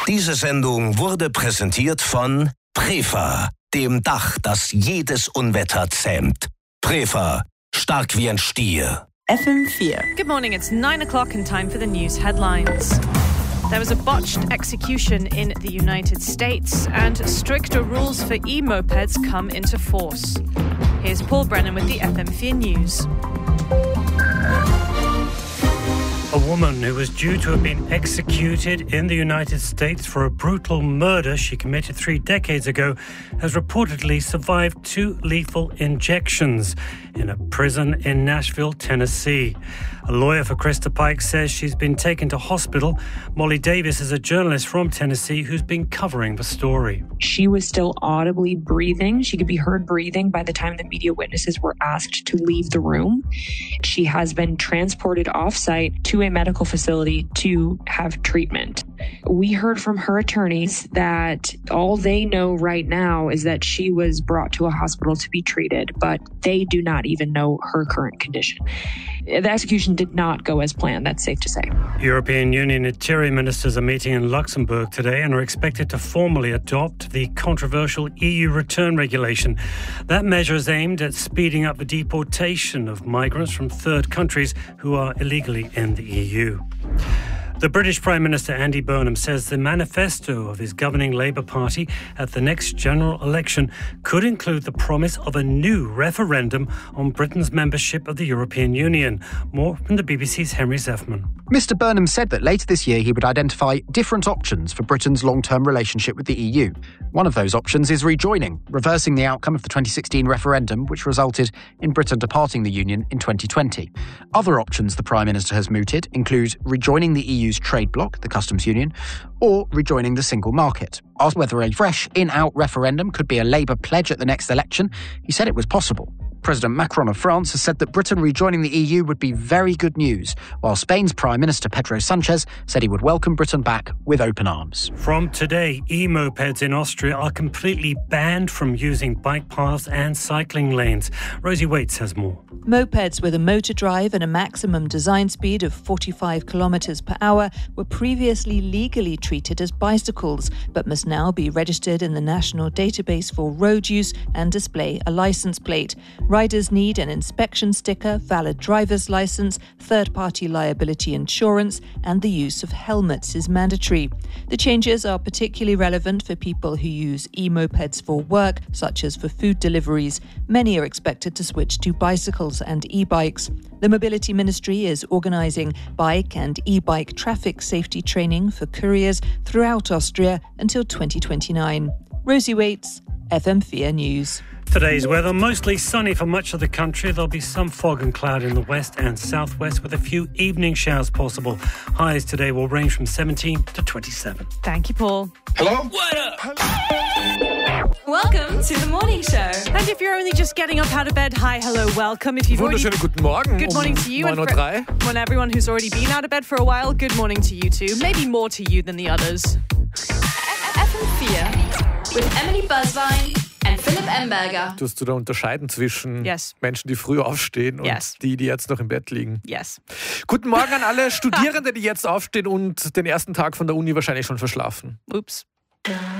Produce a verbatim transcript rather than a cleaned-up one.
Diese Sendung wurde präsentiert von Prefa, dem Dach, das jedes Unwetter zähmt. Prefa, stark wie ein Stier. F M four. Good morning, it's nine o'clock and time for the news headlines. There was a botched execution in the United States and stricter rules for e-mopeds come into force. Here's Paul Brennan with the F M four News. A woman who was due to have been executed in the United States for a brutal murder she committed three decades ago has reportedly survived two lethal injections in a prison in Nashville, Tennessee. A lawyer for Krista Pike says she's been taken to hospital. Molly Davis is a journalist from Tennessee who's been covering the story. She was still audibly breathing. She could be heard breathing by the time the media witnesses were asked to leave the room. She has been transported off-site to a medical facility to have treatment. We heard from her attorneys that all they know right now is that she was brought to a hospital to be treated, but they do not even know her current condition. The execution did not go as planned, that's safe to say. European Union Interior Ministers are meeting in Luxembourg today and are expected to formally adopt the controversial E U return regulation. That measure is aimed at speeding up the deportation of migrants from third countries who are illegally in the E U. The British Prime Minister Andy Burnham says the manifesto of his governing Labour Party at the next general election could include the promise of a new referendum on Britain's membership of the European Union. More from the B B C's Henry Zeffman. Mister Burnham said that later this year he would identify different options for Britain's long-term relationship with the E U. One of those options is rejoining, reversing the outcome of the twenty sixteen referendum, which resulted in Britain departing the Union in twenty twenty. Other options the Prime Minister has mooted include rejoining the E U's trade bloc, the customs union, or rejoining the single market. Asked whether a fresh in-out referendum could be a Labour pledge at the next election, he said it was possible. President Macron of France has said that Britain rejoining the E U would be very good news, while Spain's Prime Minister Pedro Sanchez said he would welcome Britain back with open arms. From today, e-mopeds in Austria are completely banned from using bike paths and cycling lanes. Rosie Waits has more. Mopeds with a motor drive and a maximum design speed of forty-five kilometres per hour were previously legally treated as bicycles, but must now be registered in the National Database for Road Use and display a licence plate. Riders need an inspection sticker, valid driver's licence, third-party liability insurance, and the use of helmets is mandatory. The changes are particularly relevant for people who use e-mopeds for work, such as for food deliveries. Many are expected to switch to bicycles and e-bikes. The Mobility Ministry is organising bike and e-bike traffic safety training for couriers throughout Austria until twenty twenty-nine. Rosie Waits, F M four News. Today's weather, mostly sunny for much of the country. There'll be some fog and cloud in the west and southwest with a few evening showers possible. Highs today will range from seventeen to twenty-seven. Thank you, Paul. Hello? What up? Welcome to the morning show. And if you're only just getting up out of bed, hi, hello, welcome. If you've already... Wunderschönen guten Morgen. Good morning to you. nine Uhr drei. And for everyone who's already been out of bed for a while, good morning to you too. Maybe more to you than the others. F M four with Emily Buzzvine and Philipp Emberger. Tust du da unterscheiden zwischen Yes. Menschen, die früh aufstehen und Yes. die, die jetzt noch im Bett liegen? Yes. Guten Morgen an alle Studierende, die jetzt aufstehen und den ersten Tag von der Uni wahrscheinlich schon verschlafen. Oops.